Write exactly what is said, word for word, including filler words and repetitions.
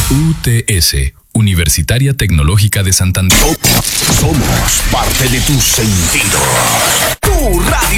U T S, Universitaria Tecnológica de Santander. Somos parte de tus sentidos. Tu radio.